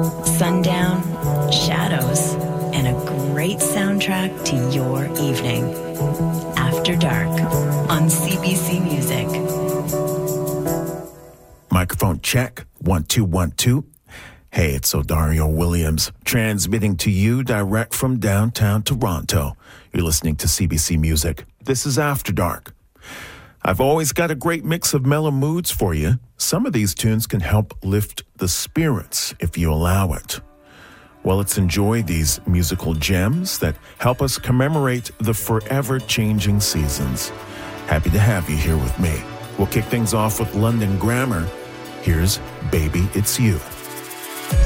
sundown, shadows, and a great soundtrack to your evening. After Dark on CBC Music. Microphone check, 1 2 1 2. Hey, it's Odario Williams, transmitting to you direct from downtown Toronto. You're listening to CBC Music. This is After Dark. I've always got a great mix of mellow moods for you. Some of these tunes can help lift the spirits if you allow it. Well, let's enjoy these musical gems that help us commemorate the forever changing seasons. Happy to have you here with me. We'll kick things off with London Grammar. Here's Baby It's You.